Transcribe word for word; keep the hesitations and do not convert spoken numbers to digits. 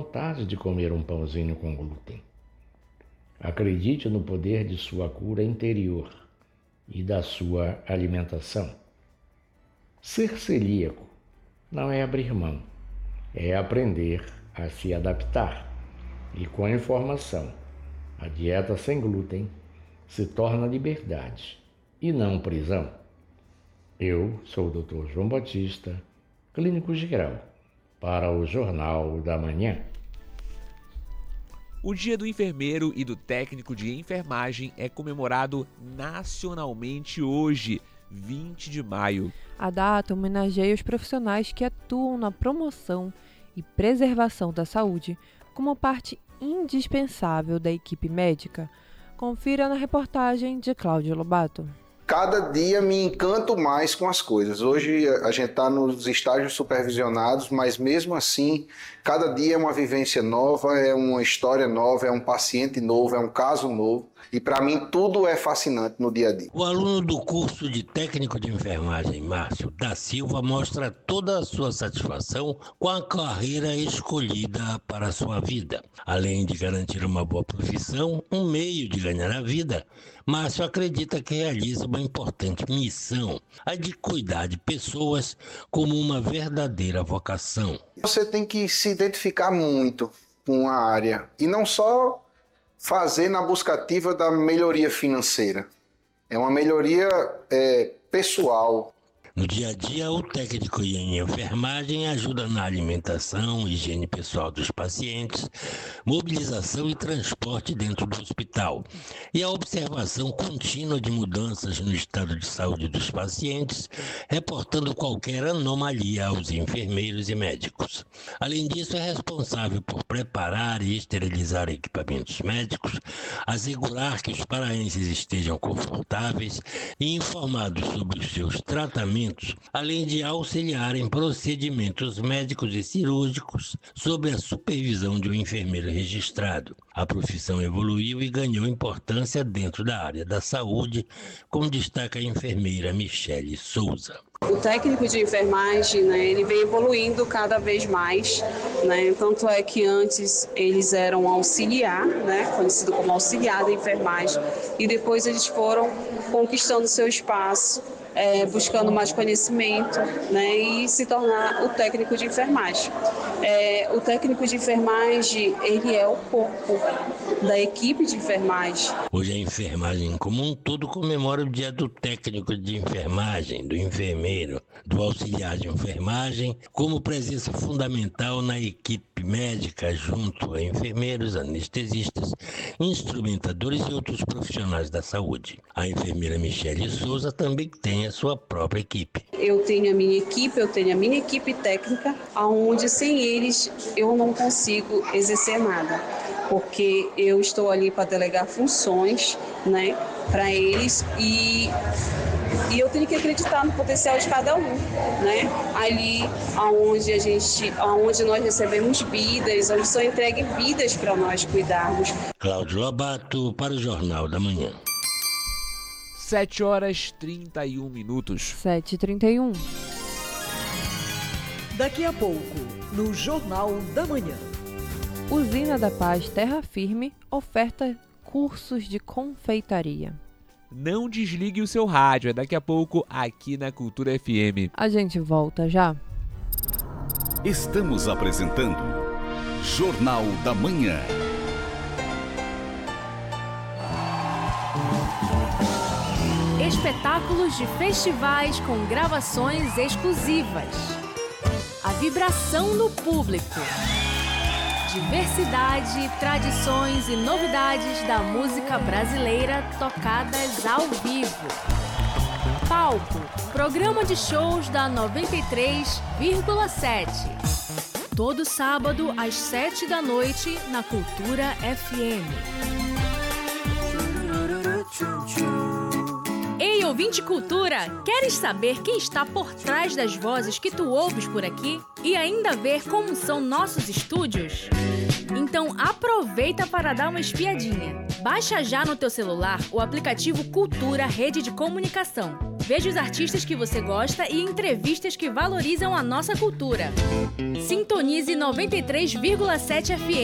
vontade de comer um pãozinho com glúten. Acredite no poder de sua cura interior e da sua alimentação. Ser celíaco não é abrir mão, é aprender a se adaptar. E com a informação, a dieta sem glúten se torna liberdade e não prisão. Eu sou o doutor João Batista, clínico geral, para o Jornal da Manhã. O Dia do Enfermeiro e do Técnico de Enfermagem é comemorado nacionalmente hoje, vinte de maio. A data homenageia os profissionais que atuam na promoção e preservação da saúde como parte indispensável da equipe médica. Confira na reportagem de Cláudio Lobato. Cada dia me encanto mais com as coisas. Hoje a gente está nos estágios supervisionados, mas mesmo assim, cada dia é uma vivência nova, é uma história nova, é um paciente novo, é um caso novo. E para mim tudo é fascinante no dia a dia. O aluno do curso de técnico de enfermagem, Márcio da Silva, mostra toda a sua satisfação com a carreira escolhida para a sua vida. Além de garantir uma boa profissão, um meio de ganhar a vida, Márcio acredita que realiza uma importante missão, a de cuidar de pessoas como uma verdadeira vocação. Você tem que se identificar muito com a área e não só fazer na busca ativa da melhoria financeira. É uma melhoria é, pessoal. No dia a dia, o técnico em enfermagem ajuda na alimentação, higiene pessoal dos pacientes, mobilização e transporte dentro do hospital e a observação contínua de mudanças no estado de saúde dos pacientes, reportando qualquer anomalia aos enfermeiros e médicos. Além disso, é responsável por preparar e esterilizar equipamentos médicos, assegurar que os paraenses estejam confortáveis e informados sobre os seus tratamentos, além de auxiliar em procedimentos médicos e cirúrgicos sob a supervisão de um enfermeiro registrado. A profissão evoluiu e ganhou importância dentro da área da saúde, como destaca a enfermeira Michele Souza. O técnico de enfermagem, né, ele vem evoluindo cada vez mais, né, tanto é que antes eles eram auxiliar, né, conhecido como auxiliar da enfermagem, e depois eles foram conquistando seu espaço, É, buscando mais conhecimento, né, e se tornar o técnico de enfermagem. É, o técnico de enfermagem, ele é o corpo da equipe de enfermagem. Hoje a enfermagem como um todo comemora o dia do técnico de enfermagem, do enfermeiro, do auxiliar de enfermagem, como presença fundamental na equipe médica junto a enfermeiros, anestesistas, instrumentadores e outros profissionais da saúde. A enfermeira Michele Souza também tem a sua própria equipe. Eu tenho a minha equipe, eu tenho a minha equipe técnica, onde sem eles eu não consigo exercer nada, porque eu estou ali para delegar funções, né, para eles e E eu tenho que acreditar no potencial de cada um, né? Ali onde a gente, onde nós recebemos vidas, onde são entregues vidas para nós cuidarmos. Cláudio Lobato para o Jornal da Manhã. sete horas e trinta e um minutos. sete e trinta e um. Daqui a pouco, no Jornal da Manhã. Usina da Paz Terra Firme oferta cursos de confeitaria. Não desligue o seu rádio, é daqui a pouco aqui na Cultura F M. A gente volta já. Estamos apresentando Jornal da Manhã. Espetáculos de festivais com gravações exclusivas. A vibração no público. Diversidade, tradições e novidades da música brasileira tocadas ao vivo. Palco, programa de shows da noventa e três vírgula sete. Todo sábado às sete da noite na Cultura F M. Ei, ouvinte Cultura, queres saber quem está por trás das vozes que tu ouves por aqui? E ainda ver como são nossos estúdios? Então Então aproveita para dar uma espiadinha. Baixa já no teu celular o aplicativo Cultura Rede de Comunicação. Veja os artistas que você gosta e entrevistas que valorizam a nossa cultura. Sintonize noventa e três vírgula sete F M.